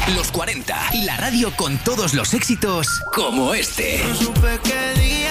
Los 40 y la radio con todos los éxitos como este. No supe qué día